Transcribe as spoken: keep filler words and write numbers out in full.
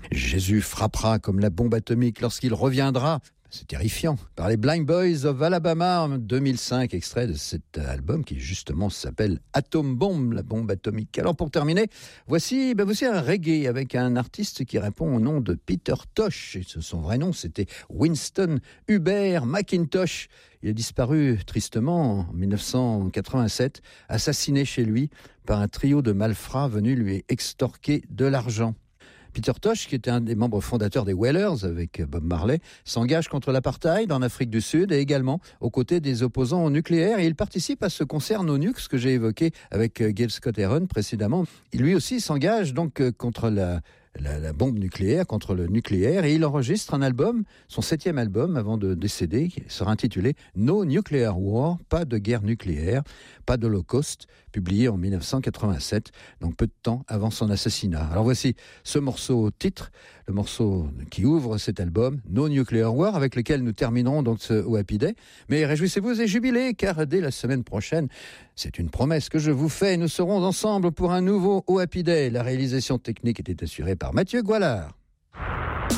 Jésus frappera comme la bombe atomique lorsqu'il reviendra. C'est terrifiant. Par les Blind Boys of Alabama en deux mille cinq, extrait de cet album qui justement s'appelle Atom Bomb, la bombe atomique. Alors pour terminer, voici, ben voici un reggae avec un artiste qui répond au nom de Peter Tosh. Et son vrai nom, c'était Winston Hubert McIntosh. Il a disparu tristement en dix-neuf cent quatre-vingt-sept, assassiné chez lui par un trio de malfrats venus lui extorquer de l'argent. Peter Tosh, qui était un des membres fondateurs des Wailers avec Bob Marley, s'engage contre l'apartheid en Afrique du Sud et également aux côtés des opposants au nucléaire. Et il participe à ce concert No Nukes que j'ai évoqué avec Gil Scott-Heron précédemment. Il lui aussi s'engage donc contre la, la, la bombe nucléaire, contre le nucléaire, et il enregistre un album, son septième album avant de décéder, qui sera intitulé No Nuclear War, pas de guerre nucléaire, pas d'Holocauste, publié en dix-neuf cent quatre-vingt-sept, donc peu de temps avant son assassinat. Alors voici ce morceau titre, le morceau qui ouvre cet album, No Nuclear War, avec lequel nous terminerons donc ce O Happy Day. Mais réjouissez-vous et jubilez, car dès la semaine prochaine, c'est une promesse que je vous fais, nous serons ensemble pour un nouveau O Happy Day. La réalisation technique était assurée par Mathieu Goualard.